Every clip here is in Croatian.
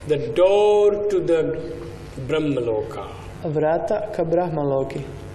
The door to the Brahmaloka. Vrata ka Brahmaloki.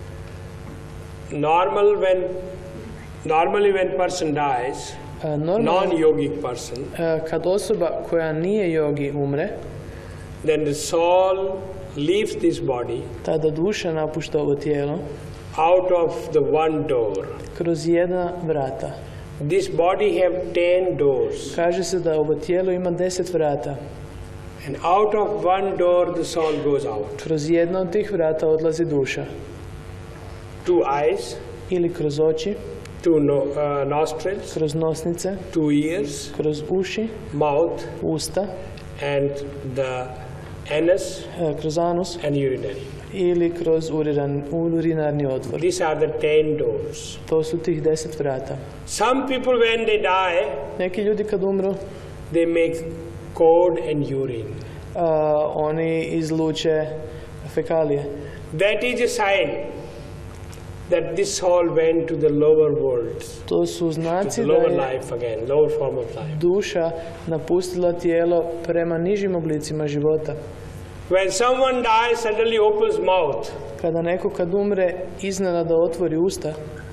Normally when person dies, non-yogic person, kad osoba koja nije jogi umre, then the soul leaves this body, tada duša napušta ovo tijelo, out of the one door. kroz jedna vrata. This body have 10 doors. Kaže se da ovo tijelo ima 10 vrata. And out of one door the soul goes out. Kroz jedno od tih vrata odlazi duša. 2 eyes, Ili kroz oči, 2 nostrils, kroz nosnice, 2 ears, kroz uši, mouth, usta, and the anus kroz anus and urinary. ili kroz urinarni otvor. These are the 10 doors. To su tih 10 vrata. Some people when they die, Neki ljudi kad umru, they make cord and urine. oni izluče fekalije. That is a sign that this soul went to the lower world, To su to znaci the da lower je life again, lower form of life. duša napustila tijelo prema nižim oblicima života. When someone dies, suddenly opens mouth, Kada neko kad umre iznenada otvori usta,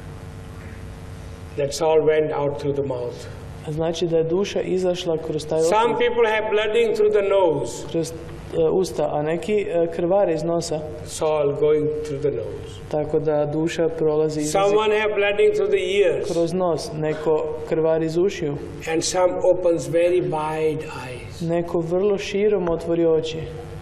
that soul went out through the mouth. znači da je duša izašla kroz taj Some otvor, people have blooding through the nose, kroz usta, a neki krvari iz nosa, soul going through the nose. tako da duša prolazi izlazi Someone have blooding through the ears, kroz nos, neko krvari iz ušiju, and some opens very wide eyes. neko vrlo širom otvori oči.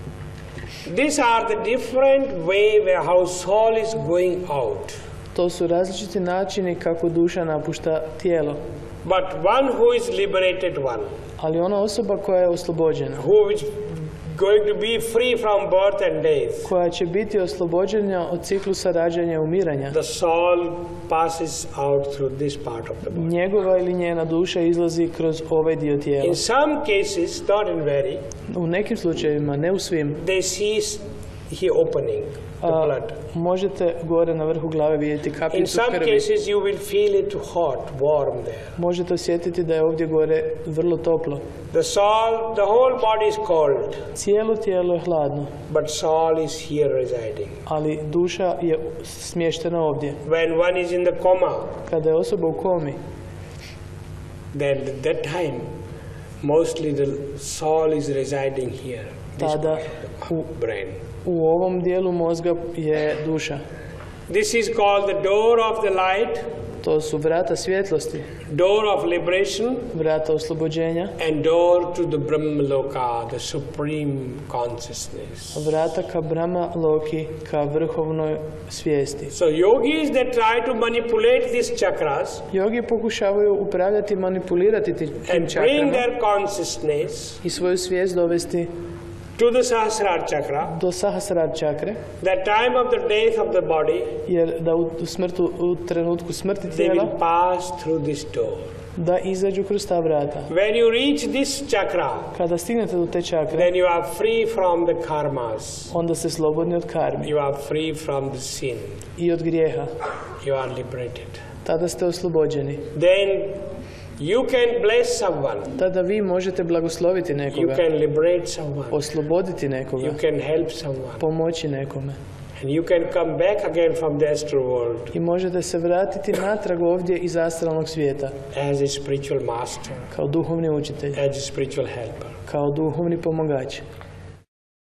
These are the different way where how soul is going out. To su različiti načini kako duša napušta tijelo. But one who is liberated one, Ali ona osoba koja je oslobođena, who is going to be free from birth and death, koja će biti oslobođena od ciklusa rađanja i umiranja, the soul passes out through this part of the body. njegova ili njena duša izlazi kroz ovaj dio tijela. In some cases, not in very, U nekim slučajevima, ne u svim, they see here opening the blood. možete gore na vrhu glave vidjeti In kapljicu some krvi. cases, you will feel it hot, warm there. Možete osjetiti da je ovdje gore vrlo toplo. The soul, the whole body is cold, Cijelo tijelo je hladno, but soul is here residing. ali duša je smještena ovdje. When one is in the coma, Kada je osoba u komi, then at that time, mostly the soul is residing here, this tada part of the brain. u ovom dijelu mozga je duša. This is called the door of the light, To su vrata svjetlosti, door of liberation, vrata oslobođenja, and door to the Brahmaloka, the supreme consciousness. vrata ka Brahma Loki, ka vrhovnoj svijesti. So yogis that try to manipulate these chakras Jogi pokušavaju upravljati, manipulirati tim and bring čakrama their consciousness i svoju svijest dovesti to the Sahasrara chakra, do Sahasrara čakre, the time of the death of the body, jer da u trenutku smrti they tijela, will pass through this door. da izađu kroz ta vrata. When you reach this chakra, Kada stignete do te čakre, then you are free from the karmas. onda ste slobodni od karmi You are free from the sin. i od grijeha. You are liberated. Tada ste oslobođeni. Then you can bless someone. Tada vi možete blagosloviti You nekoga, can liberate someone. osloboditi nekoga, You can help someone. pomoći nekome. And you can come back again from the astral world I možete se vratiti natrag ovdje iz astralnog svijeta, as a spiritual master, kao duhovni učitelj, as a spiritual helper. kao duhovni pomagač.